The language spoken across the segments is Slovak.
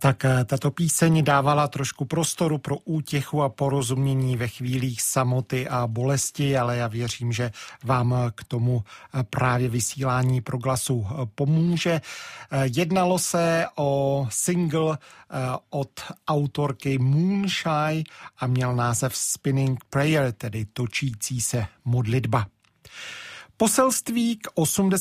Tak tato píseň dávala trošku prostoru pro útěchu a porozumění ve chvílích samoty a bolesti, ale já věřím, že vám k tomu právě vysílání Proglasu pomůže. Jednalo se o single od autorky Moonshine a měl název Spinning Prayer, tedy točící se modlitba. Poselství k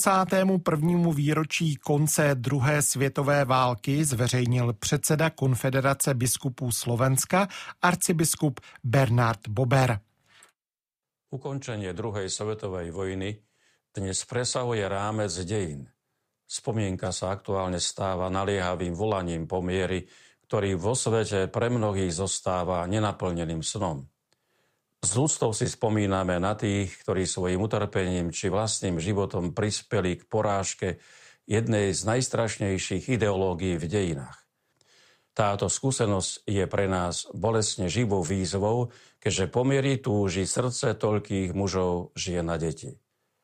81. výročí konce druhé světové války zveřejnil předseda Konfederace biskupů Slovenska arcibiskup Bernard Bober. Ukončenie druhej svetovej vojny dnes presahuje rámec dejín. Spomienka sa aktuálne stáva naliehavým volaním po miery, ktorý vo svete pre mnohých zostáva nenaplneným snom. S úctou si spomíname na tých, ktorí svojim utrpením či vlastným životom prispeli k porážke jednej z najstrašnejších ideológií v dejinách. Táto skúsenosť je pre nás bolestne živou výzvou, keďže po mieri túži srdce toľkých mužov, žien a detí.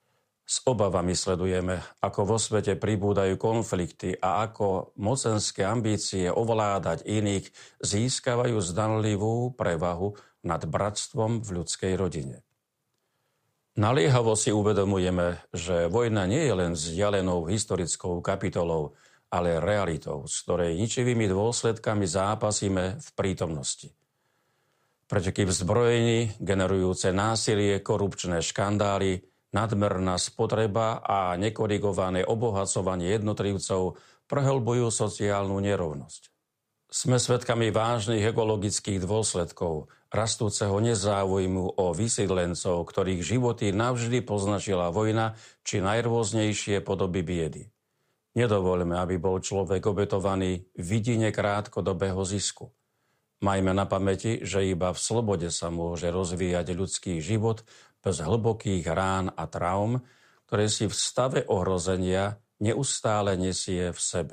S obavami sledujeme, ako vo svete pribúdajú konflikty a ako mocenské ambície ovládať iných získavajú zdanlivú prevahu nad bratstvom v ľudskej rodine. Naliehavo si uvedomujeme, že vojna nie je len vzdialenou historickou kapitolou, ale realitou, z ktorej ničivými dôsledkami zápasíme v prítomnosti. Preteky v zbrojení, generujúce násilie, korupčné škandály, nadmerná spotreba a nekorigované obohacovanie jednotlivcov prehlbujú sociálnu nerovnosť. Sme svedkami vážnych ekologických dôsledkov rastúceho nezáujmu o vysídlencov, ktorých životy navždy poznačila vojna či najrôznejšie podoby biedy. Nedovoľme, aby bol človek obetovaný vidine krátkodobého zisku. Majme na pamäti, že iba v slobode sa môže rozvíjať ľudský život bez hlbokých rán a traum, ktoré si v stave ohrozenia neustále nesie v sebe.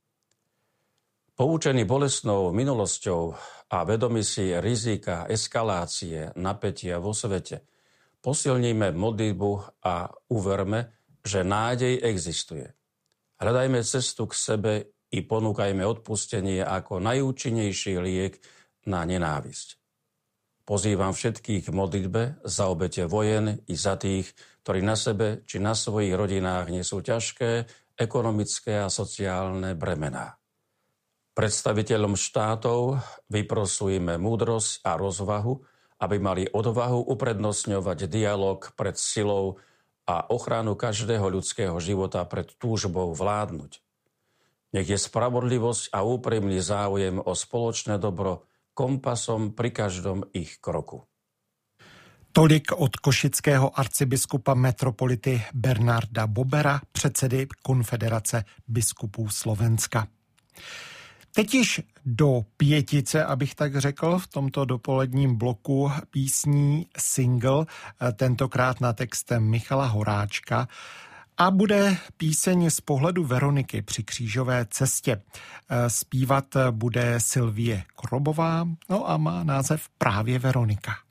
Poučený bolestnou minulosťou a vedomí si rizika eskalácie napätia vo svete, posilníme modlitbu a uverme, že nádej existuje. Hľadajme cestu k sebe i ponúkajme odpustenie ako najúčinnejší liek na nenávisť. Pozývam všetkých k modlitbe za obete vojen i za tých, ktorí na sebe či na svojich rodinách nesú ťažké ekonomické a sociálne bremená. Predstaviteľom štátov vyprosujeme múdrosť a rozvahu, aby mali odvahu uprednostňovať dialog pred silou a ochranu každého ľudského života pred túžbou vládnuť. Nech je spravodlivosť a úprimný záujem o spoločné dobro kompasom pri každom ich kroku. Tolik od košického arcibiskupa metropolity Bernarda Bobera, předsedy Konfederace biskupů Slovenska. Teď již do pětice, abych tak řekl, v tomto dopoledním bloku písní single, tentokrát na textem Michala Horáčka, a bude píseň z pohledu Veroniky při křížové cestě. Zpívat bude Sylvie Korobová, no a má název právě Veronika.